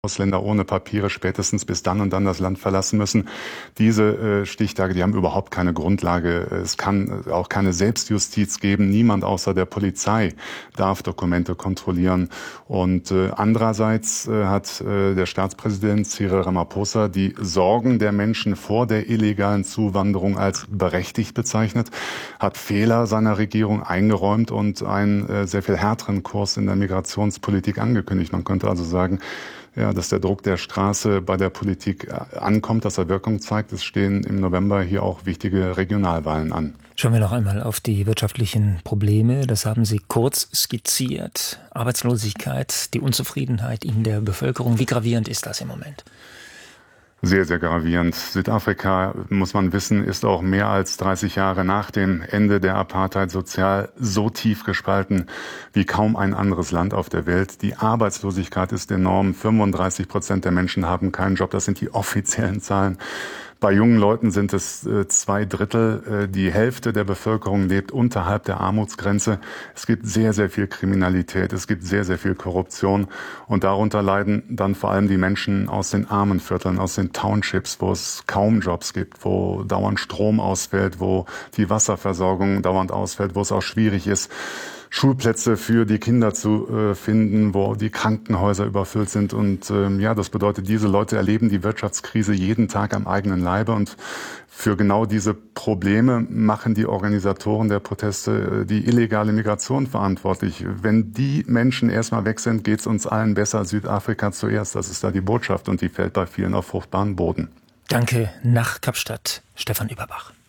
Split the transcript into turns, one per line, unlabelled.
Ausländer ohne Papiere spätestens bis dann und dann das Land verlassen müssen. Diese Stichtage, die haben überhaupt keine Grundlage. Es kann auch keine Selbstjustiz geben. Niemand außer der Polizei darf Dokumente kontrollieren. Und andererseits hat der Staatspräsident Cyril Ramaphosa die Sorgen der Menschen vor der illegalen Zuwanderung als berechtigt bezeichnet, hat Fehler seiner Regierung eingeräumt und einen sehr viel härteren Kurs in der Migrationspolitik angekündigt. Man könnte also sagen, ja, dass der Druck der Straße bei der Politik ankommt, dass er Wirkung zeigt. Es stehen im November hier auch wichtige Regionalwahlen an.
Schauen wir noch einmal auf die wirtschaftlichen Probleme. Das haben Sie kurz skizziert. Arbeitslosigkeit, die Unzufriedenheit in der Bevölkerung. Wie gravierend ist das im Moment?
Sehr, sehr gravierend. Südafrika, muss man wissen, ist auch mehr als 30 Jahre nach dem Ende der Apartheid sozial so tief gespalten wie kaum ein anderes Land auf der Welt. Die Arbeitslosigkeit ist enorm. 35% der Menschen haben keinen Job. Das sind die offiziellen Zahlen. Bei jungen Leuten sind es 2/3. Die Hälfte der Bevölkerung lebt unterhalb der Armutsgrenze. Es gibt sehr, sehr viel Kriminalität. Es gibt sehr, sehr viel Korruption. Und darunter leiden dann vor allem die Menschen aus den armen Vierteln, aus den Townships, wo es kaum Jobs gibt, wo dauernd Strom ausfällt, wo die Wasserversorgung dauernd ausfällt, wo es auch schwierig ist, Schulplätze für die Kinder zu finden, wo die Krankenhäuser überfüllt sind. Und ja, das bedeutet, diese Leute erleben die Wirtschaftskrise jeden Tag am eigenen Leibe. Und für genau diese Probleme machen die Organisatoren der Proteste die illegale Migration verantwortlich. Wenn die Menschen erstmal weg sind, geht es uns allen besser. Südafrika zuerst, das ist da die Botschaft und die fällt bei vielen auf fruchtbaren Boden.
Danke nach Kapstadt, Stefan Überbach.